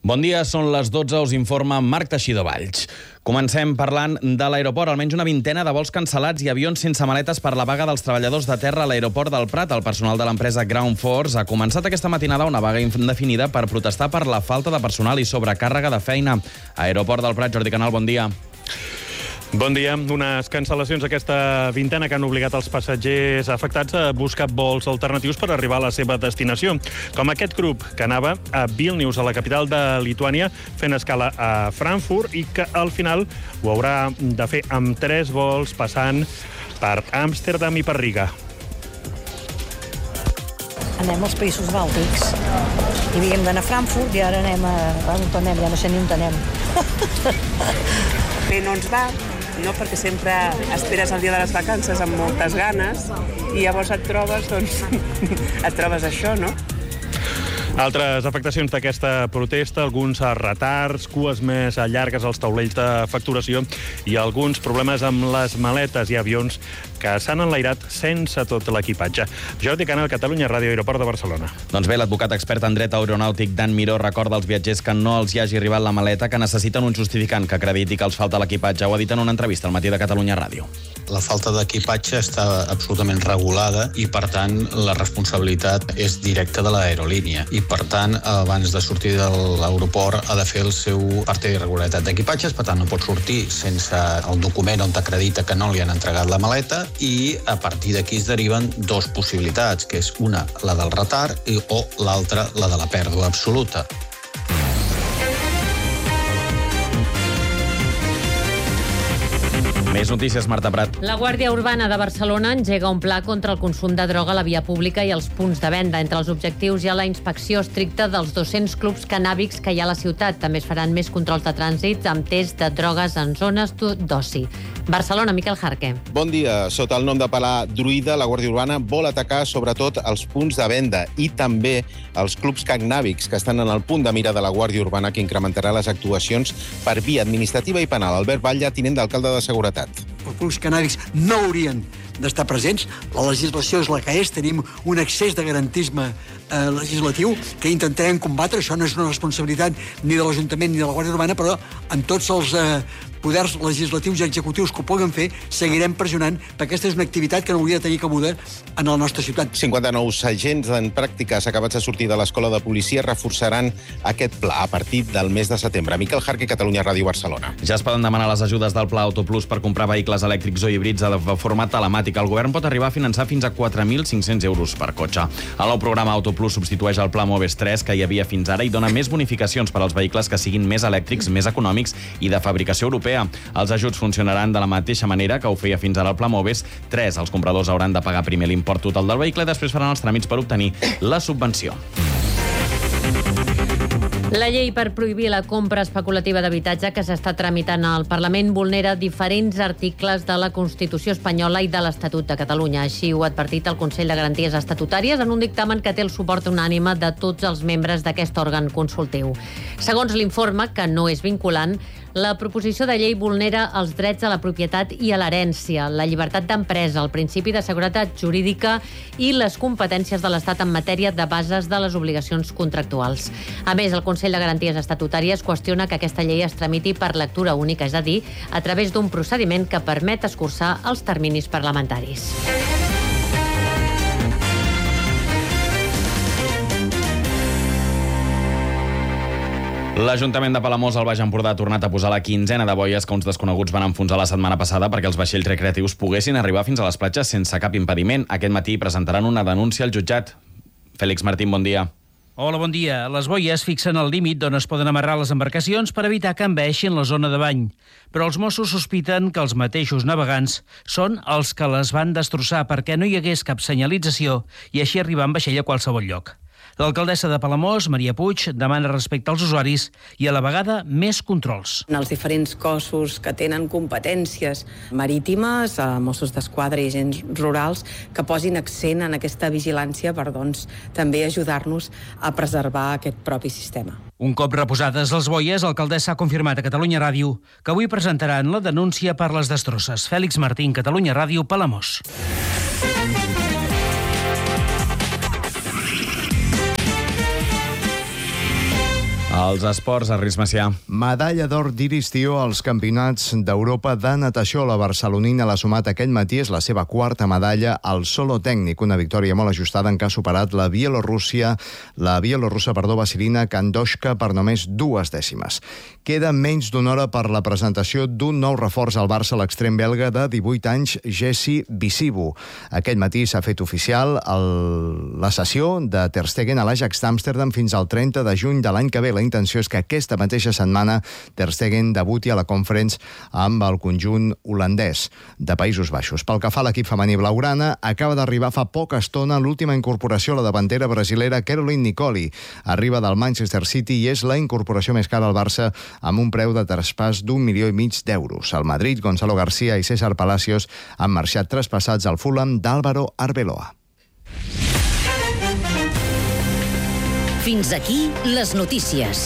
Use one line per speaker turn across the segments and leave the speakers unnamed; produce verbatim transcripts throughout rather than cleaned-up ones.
Bon dia, són les dotze, us informa Marc Teixidor Valls. Comencem parlant de l'aeroport. Almenys una vintena de vols cancel·lats i avions sense maletes per la vaga dels treballadors de terra a l'aeroport del Prat. El personal de l'empresa Ground Force ha començat aquesta matinada una vaga indefinida per protestar per la falta de personal i sobrecàrrega de feina. Aeroport del Prat, Jordi Canal, bon dia.
Bon dia. Unes cancel·lacions d'aquesta vintena que han obligat els passatgers afectats a buscar vols alternatius per arribar a la seva destinació. Com aquest grup que anava a Vilnius, a la capital de Lituània, fent escala a Frankfurt i que al final ho haurà de fer amb tres vols passant per Amsterdam i per Riga.
Anem als països bàltics. I havíem d'anar a Frankfurt i ara anem a... On anem? Ja no sé ni on anem.
Bé, no ens va, no? Perquè sempre esperes el dia de les vacances amb moltes ganes i llavors et trobes, doncs, et trobes això, no?
Altres afectacions d'aquesta protesta, alguns retards, cues més llargues als taulells de facturació i alguns problemes amb les maletes i avions que s'han enlairat sense tot l'equipatge. Jordi Canal, Catalunya Ràdio, Aeroport de Barcelona.
Doncs bé, l'advocat expert en dret aeronàutic Dan Miró recorda als viatgers que no els hi hagi arribat la maleta, que necessiten un justificant que acrediti que els falta l'equipatge. Ho ha dit en una entrevista al matí de Catalunya Ràdio.
La falta d'equipatge està absolutament regulada i, per tant, la responsabilitat és directa de l'aerolínia. I, per tant, abans de sortir de l'aeroport ha de fer el seu part d'irregularitat d'equipatges, per tant, no pot sortir sense el document on t'acredita que no li han entregat la maleta i a partir d'aquí es deriven dues possibilitats, que és una, la del retard, i, o l'altra, la de la pèrdua absoluta.
Més notícies, Marta Prat.
La Guàrdia Urbana de Barcelona engega un pla contra el consum de droga a la via pública i els punts de venda. Entre els objectius hi ha la inspecció estricta dels dos-cents clubs cannàbics que hi ha a la ciutat. També es faran més controls de trànsit amb test de drogues en zones d'oci. Barcelona, Miquel Jarque.
Bon dia. Sota el nom de Palar Druida, la Guàrdia Urbana vol atacar sobretot els punts de venda i també els clubs cannàbics que estan en el punt de mira de la Guàrdia Urbana, que incrementarà les actuacions per via administrativa i penal. Albert Batlle, tinent d'alcalde de Seguretat.
Els clubs cannàbics no haurien d'estar presents. La legislació és la que és. Tenim un excés de garantisme eh, legislatiu que intentarem combatre. Això no és una responsabilitat ni de l'Ajuntament ni de la Guàrdia Urbana, però amb tots els eh, poders legislatius i executius que ho puguen fer, seguirem pressionant, perquè aquesta és una activitat que no hauria de tenir cabuda en la nostra ciutat.
cinquanta-nou agents en pràctiques acabats de sortir de l'Escola de Policia reforçaran aquest pla a partir del mes de setembre. Miquel Jarque, Catalunya Ràdio, Barcelona.
Ja es poden demanar les ajudes del Pla Autoplus per comprar vehicles elèctrics o híbrids de forma telemàtica. El govern pot arribar a finançar fins a quatre mil cinc-cents euros per cotxe. El nou programa Autoplus substitueix el Pla Moves tres que hi havia fins ara i dona més bonificacions per als vehicles que siguin més elèctrics, més econòmics i de fabricació europea. Els ajuts funcionaran de la mateixa manera que ho feia fins ara el Pla Moves tres. Els compradors hauran de pagar primer l'import total del vehicle i després faran els tràmits per obtenir la subvenció.
La llei per prohibir la compra especulativa d'habitatge que s'està tramitant al Parlament vulnera diferents articles de la Constitució espanyola i de l'Estatut de Catalunya. Així ho ha advertit el Consell de Garanties Estatutàries en un dictamen que té el suport unànime de tots els membres d'aquest òrgan consultiu. Segons l'informe, que no és vinculant, la proposició de llei vulnera els drets a la propietat i a l'herència, la llibertat d'empresa, el principi de seguretat jurídica i les competències de l'Estat en matèria de bases de les obligacions contractuals. A més, el Consell de Garanties Estatutàries qüestiona que aquesta llei es tramiti per lectura única, és a dir, a través d'un procediment que permet escurçar els terminis parlamentaris.
L'Ajuntament de Palamós, al Baix Empordà, ha tornat a posar la quinzena de boies que uns desconeguts van enfonsar la setmana passada perquè els vaixells recreatius poguessin arribar fins a les platges sense cap impediment. Aquest matí presentaran una denúncia al jutjat. Fèlix Martín, bon dia.
Hola, bon dia. Les boies fixen el límit d'on es poden amarrar les embarcacions per evitar que envaeixin la zona de bany. Però els Mossos sospiten que els mateixos navegants són els que les van destrossar perquè no hi hagués cap senyalització i així arribar amb vaixell a qualsevol lloc. L'alcaldessa de Palamós, Maria Puig, demana respecte als usuaris i a la vegada més controls.
En els diferents cossos que tenen competències marítimes, a Mossos d'Esquadra i agents rurals, que posin accent en aquesta vigilància per, doncs, també ajudar-nos a preservar aquest propi sistema.
Un cop reposades les boies, l'alcaldessa ha confirmat a Catalunya Ràdio que avui presentaran la denúncia per les destrosses. Fèlix Martín, Catalunya Ràdio, Palamós.
Els esports, Arris Macià.
Medalla d'or d'Iris Tió als Campionats d'Europa de natació. La barcelonina l'ha sumat aquest matí, és la seva quarta medalla al solo tècnic. Una victòria molt ajustada en què ha superat la Bielorússia, la bielorrussa, perdó, Vasilina Kandoshka per només dues dècimes. Queda menys d'una hora per la presentació d'un nou reforç al Barça, l'extrem belga de divuit anys, Jesse Visibu. Aquest matí s'ha fet oficial el... la sessió de Ter Stegen a l'Ajax d'Amsterdam fins al trenta de juny de l'any que ve. La intenció és que aquesta mateixa setmana Ter Stegen debuti a la Conference amb el conjunt holandès de Països Baixos. Pel que fa a l'equip femení blaugrana, acaba d'arribar fa poca estona l'última incorporació a la davantera brasilera Caroline Nicoli. Arriba del Manchester City i és la incorporació més cara al Barça amb un preu de traspàs d'un milió i mig d'euros. Al Madrid, Gonzalo García i César Palacios han marxat traspassats al Fulham d'Álvaro Arbeloa.
Fins aquí les notícies.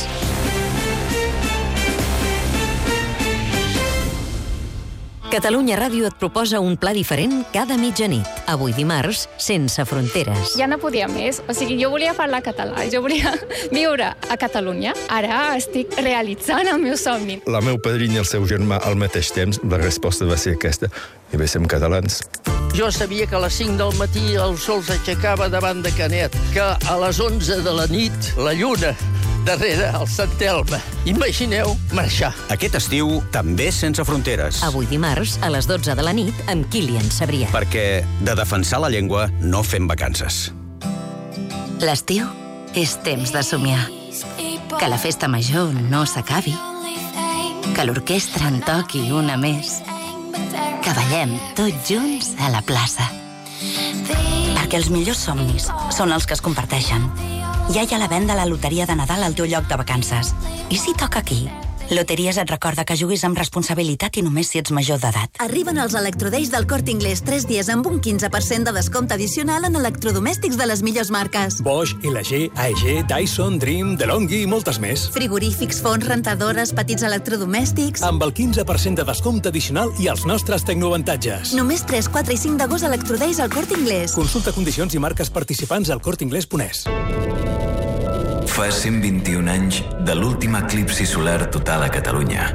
Catalunya Ràdio et proposa un pla diferent cada mitjanit. Avui dimarts, Sense fronteres.
Ja no podia més. O sigui, jo volia parlar català, jo volia viure a Catalunya. Ara estic realitzant el meu somni.
La meu padrina i el seu germà al mateix temps, la resposta va ser aquesta. I bé, som catalans.
Jo sabia que a les cinc del matí el sol s'aixecava davant de Canet, que a les onze de la nit la lluna darrere el Sant Elm. Imagineu marxar.
Aquest estiu, també Sense fronteres.
Avui dimarts, a les dotze de la nit, amb Kilian Sabrià.
Perquè de defensar la llengua no fem vacances.
L'estiu és temps de somiar. Que la festa major no s'acabi. Que l'orquestra en toqui una més. Que ballem tots junts a la plaça. Perquè els millors somnis són els que es comparteixen. Ja hi ha la venda a la loteria de Nadal al teu lloc de vacances. I si toca aquí? Loteries et recorda que juguis amb responsabilitat i només si ets major d'edat.
Arriben els Electrodays del Corte Inglés, tres dies amb un quinze per cent de descompte addicional en electrodomèstics de les millors marques.
Bosch, L G, A E G, Dyson, Dream, DeLonghi i moltes més.
Frigorífics, forns, rentadores, petits electrodomèstics...
Amb el quinze per cent de descompte addicional i els nostres tecnoavantatges.
Només tres, quatre i cinc d'agost Electrodays al Corte Inglés.
Consulta condicions i marques participants al corte inglés punt es.
Fa cent vint-i-un anys de l'últim eclipsi solar total a Catalunya.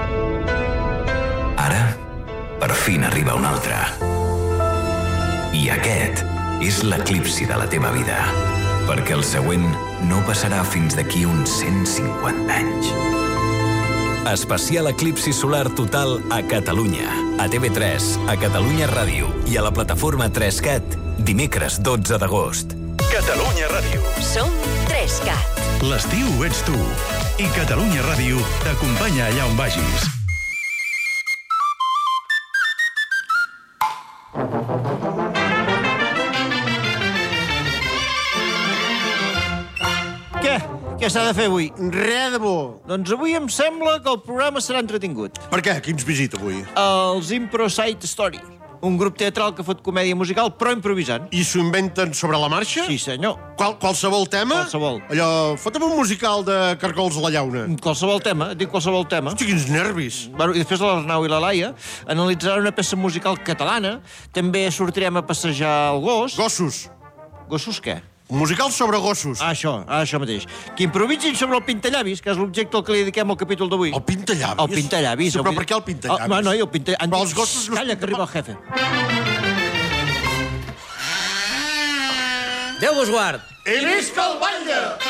Ara, per fi n'arriba un altre. I aquest és l'eclipsi de la teva vida, perquè el següent no passarà fins d'aquí uns cent cinquanta anys. Especial eclipsi solar total a Catalunya. A T V tres, a Catalunya Ràdio i a la plataforma tres cat, dimecres dotze d'agost.
Catalunya Ràdio.
Som tres cat.
L'estiu ets tu. I Catalunya Ràdio t'acompanya allà on vagis.
Què? Què s'ha de fer avui? Res de bo. Doncs avui em sembla que el programa serà entretingut.
Per què? Qui ens visita avui?
Els Impro Side Story. Un grup teatral que fot comèdia musical, però improvisant.
I s'ho inventen sobre la marxa?
Sí, senyor.
Qual, qualsevol tema?
Qualsevol.
Allò, fota'm un musical de Cargols a la llauna.
Qualsevol tema, dic qualsevol tema.
Hosti, quins nervis.
Bueno, i després l'Arnau i la Laia analitzaran una peça musical catalana. També sortirem a passejar el gos.
Gossos.
Gossos què?
Un musical sobre gossos.
Ah, això, ah, això mateix. Que improvisin sobre el pintallavis, que és l'objecte al que li dediquem el capítol d'avui.
El pintallavis?
El pintallavis.
Sí, però per què el pintallavis?
Oh, no, no, el pintallavis.
Però els gossos...
Calla, que arriba el jefe.
Déu vos guard.
I visca el batlle!